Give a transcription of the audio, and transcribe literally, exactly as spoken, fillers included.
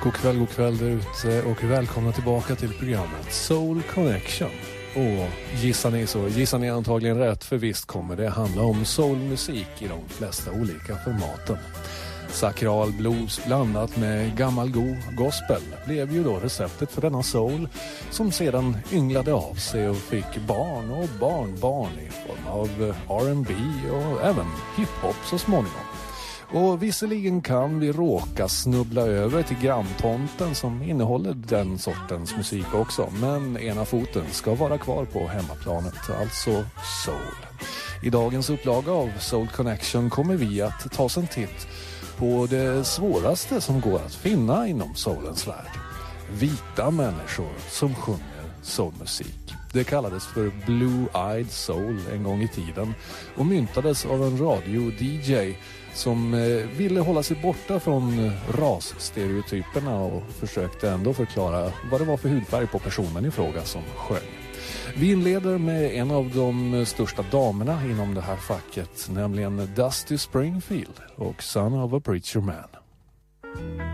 God kväll, god kväll där ute och välkomna tillbaka till programmet Soul Connection. Och gissar ni så, gissar ni antagligen rätt, för visst kommer det handla om soulmusik i de flesta olika formaten. Sakral blues blandat med gammal god gospel blev ju då receptet för denna soul som sedan ynglade av sig och fick barn och barnbarn i form av R and B och även hiphop så småningom. Och visserligen kan vi råka snubbla över till granntomten som innehåller den sortens musik också, men ena foten ska vara kvar på hemmaplanet, alltså soul. I dagens upplaga av Soul Connection kommer vi att ta oss en titt på det svåraste som går att finna inom soulens värld. Vita människor som sjunger soulmusik. Det kallades för Blue-Eyed Soul en gång i tiden och myntades av en radio-D J som ville hålla sig borta från rasstereotyperna och försökte ändå förklara vad det var för hudfärg på personen i fråga som sjöng. Vi inleder med en av de största damerna inom det här facket, nämligen Dusty Springfield och Son of a Preacher Man.